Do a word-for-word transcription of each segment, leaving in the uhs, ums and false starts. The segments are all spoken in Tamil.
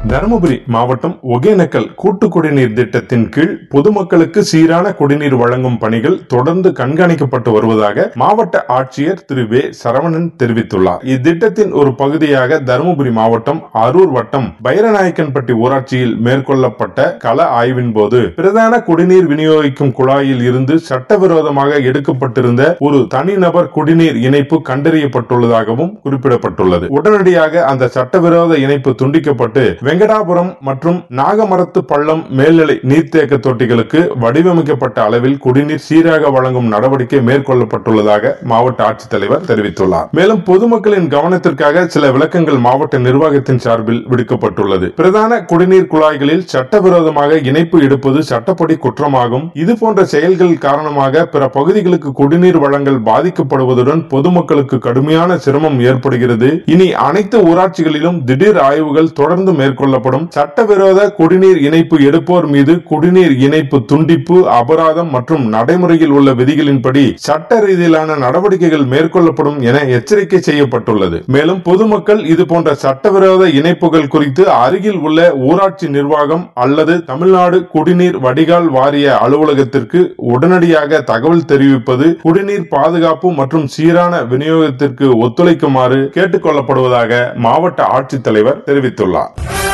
தருமபுரி மாவட்டம் ஒகேனக்கல் கூட்டு குடிநீர் திட்டத்தின் கீழ் பொதுமக்களுக்கு சீரான குடிநீர் வழங்கும் பணிகள் தொடர்ந்து கண்காணிக்கப்பட்டு வருவதாக மாவட்ட ஆட்சியர் திரு வே சரவணன் தெரிவித்துள்ளார். இத்திட்டத்தின் ஒரு பகுதியாக தருமபுரி மாவட்டம் அரூர் வட்டம் பைரநாயக்கன்பட்டி ஊராட்சியில் மேற்கொள்ளப்பட்ட கள ஆய்வின் போது பிரதான குடிநீர் விநியோகிக்கும் குழாயில் இருந்து சட்டவிரோதமாக எடுக்கப்பட்டிருந்த ஒரு தனிநபர் குடிநீர் இணைப்பு கண்டறியப்பட்டுள்ளதாகவும் குறிப்பிடப்பட்டுள்ளது. உடனடியாக அந்த சட்டவிரோத இணைப்பு துண்டிக்கப்பட்டு வெங்கடாபுரம் மற்றும் நாகமரத்து பள்ளம் மேல்நிலை நீர்த்தேக்க தொட்டிகளுக்கு வடிவமைக்கப்பட்ட அளவில் குடிநீர் சீராக வழங்கும் நடவடிக்கை மேற்கொள்ளப்பட்டுள்ளதாக மாவட்ட ஆட்சித்தலைவர் தெரிவித்துள்ளார். மேலும் பொதுமக்களின் கவனத்திற்காக சில விளக்கங்கள் மாவட்ட நிர்வாகத்தின் சார்பில் விடுக்கப்பட்டுள்ளது. பிரதான குடிநீர் குழாய்களில் சட்டவிரோதமாக இணைப்பு எடுப்பது சட்டப்படி குற்றமாகும். இதுபோன்ற செயல்கள் காரணமாக பிற பகுதிகளுக்கு குடிநீர் வழங்கல் பாதிக்கப்படுவதுடன் பொதுமக்களுக்கு கடுமையான சிரமம் ஏற்படுகிறது. இனி அனைத்து ஊராட்சிகளிலும் திடீர் ஆய்வுகள் தொடர்ந்து மேற்கொள்ளப்படும். சட்டவிரோத குடிநீர் இணைப்பு எடுப்போர் மீது குடிநீர் இணைப்பு துண்டிப்பு, அபராதம் மற்றும் நடைமுறையில் உள்ள விதிகளின்படி சட்ட ரீதியிலான நடவடிக்கைகள் மேற்கொள்ளப்படும் என எச்சரிக்கை செய்யப்பட்டுள்ளது. மேலும் பொதுமக்கள் இதுபோன்ற சட்டவிரோத இணைப்புகள் குறித்து அருகில் உள்ள ஊராட்சி நிர்வாகம் அல்லது தமிழ்நாடு குடிநீர் வடிகால் வாரிய அலுவலகத்திற்கு உடனடியாக தகவல் தெரிவிப்பது குடிநீர் பாதுகாப்பு மற்றும் சீரான விநியோகத்திற்கு ஒத்துழைக்குமாறு கேட்டுக் கொள்ளப்படுவதாக மாவட்ட ஆட்சித்தலைவர் தெரிவித்துள்ளார்.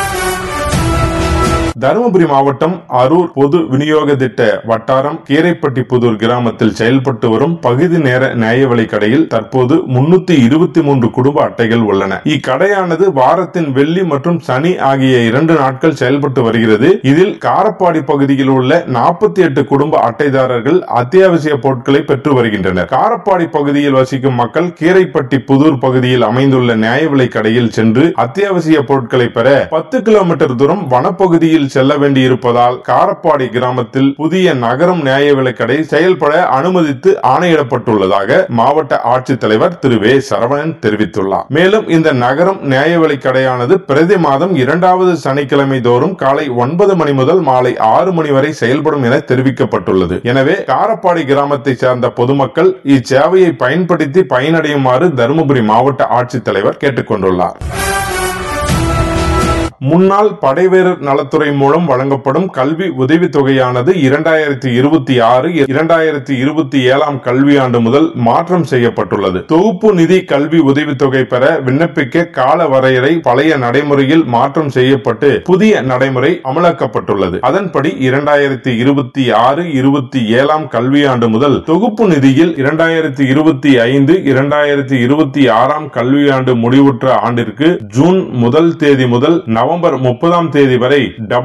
தருமபுரி மாவட்டம் அரூர் பொது விநியோக திட்ட வட்டாரம் கீரைப்பட்டி புதூர் கிராமத்தில் செயல்பட்டு வரும் பகுதி நேர நியாய விலை கடையில் தற்போது முன்னூத்தி இருபத்தி மூன்று குடும்ப அட்டைகள் உள்ளன. இக்கடையானது வாரத்தின் வெள்ளி மற்றும் சனி ஆகிய இரண்டு நாட்கள் செயல்பட்டு வருகிறது. இதில் காரப்பாடி பகுதியில் உள்ள நாற்பத்தி எட்டு குடும்ப அட்டைதாரர்கள் அத்தியாவசிய பொருட்களை பெற்று வருகின்றனர். காரப்பாடி பகுதியில் வசிக்கும் மக்கள் கீரைப்பட்டி புதூர் பகுதியில் அமைந்துள்ள நியாய விலை கடையில் சென்று அத்தியாவசிய பொருட்களை பெற பத்து கிலோமீட்டர் தூரம் வனப்பகுதியில் செல்ல வேண்டியிருப்பதால் காரப்பாடி கிராமத்தில் புதிய நகரம் நியாய விலைக்கடை செயல்பட அனுமதித்து ஆணையிடப்பட்டுள்ளதாக மாவட்ட ஆட்சித்தலைவர் திரு வே சரவணன் தெரிவித்துள்ளார். மேலும் இந்த நகரம் நியாய விலைக்கடையானது பிரதி மாதம் இரண்டாவது சனிக்கிழமை தோறும் காலை ஒன்பது மணி முதல் மாலை ஆறு மணி வரை செயல்படும் என தெரிவிக்கப்பட்டுள்ளது. எனவே காரப்பாடி கிராமத்தை சேர்ந்த பொதுமக்கள் இச்சேவையை பயன்படுத்தி பயனடையுமாறு தருமபுரி மாவட்ட ஆட்சித்தலைவர் கேட்டுக் கொண்டுள்ளார். முன்னாள் படைவீரர் நலத்துறை மூலம் வழங்கப்படும் கல்வி உதவித்தொகையானது இரண்டாயிரத்தி இருபத்தி ஆறு இரண்டாயிரத்தி இருபத்தி ஏழாம் கல்வியாண்டு முதல் மாற்றம் செய்யப்பட்டுள்ளது. தொகுப்பு நிதி கல்வி உதவித்தொகை பெற விண்ணப்பிக்க கால வரையறை பழைய நடைமுறையில் மாற்றம் செய்யப்பட்டு புதிய நடைமுறை அமலாக்கப்பட்டுள்ளது. அதன்படி இரண்டாயிரத்தி இருபத்தி ஆறு இருபத்தி ஏழாம் கல்வியாண்டு முதல் தொகுப்பு நிதியில் இரண்டாயிரத்தி இருபத்தி ஐந்து இரண்டாயிரத்தி இருபத்தி ஆறாம் கல்வியாண்டு முடிவுற்ற ஆண்டிற்கு ஜூன் முதல் தேதி முதல் நவம்பர் முப்பதாம் தேதி வரை